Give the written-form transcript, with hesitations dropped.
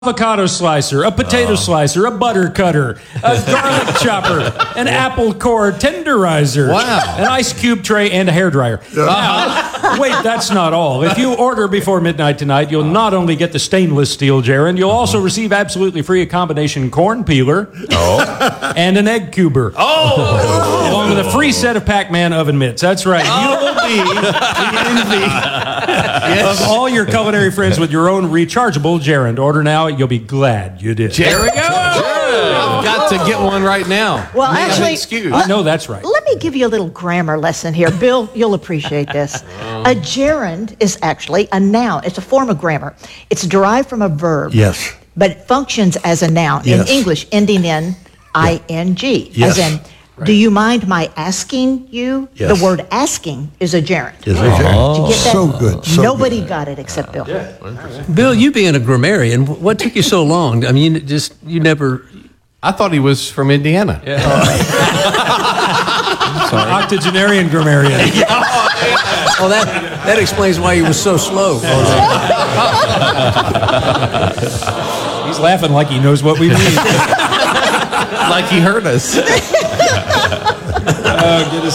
avocado slicer, a potato slicer, a butter cutter, a garlic chopper, an apple core tenderizer, an ice cube tray, and a hairdryer. Now, wait, that's not all. If you order before midnight tonight, you'll not only get the stainless steel gerund, you'll also receive absolutely free a combination corn peeler and an egg cuber. Along with a free set of Pac-Man oven mitts. That's right. You will be the envy of all your culinary friends with your own rechargeable gerund. Order now. You'll be glad you did. There we go. I've got to get one right now. Well, actually, I know that's right. Let me give you a little grammar lesson here. Bill, you'll appreciate this. A gerund is actually a noun. It's a form of grammar. It's derived from a verb. Yes. But it functions as a noun in English, ending in ing. Yes. As in, do you mind my asking you? Yes. The word asking is a gerund. Is a gerund. Did you get that? So good. So Nobody good. got it except Bill. Bill, you being a grammarian, what took you so long? I mean, you never... I thought he was from Indiana. Octogenarian grammarian. Oh, that explains why he was so slow. He's laughing like he knows what we mean. Like he heard us.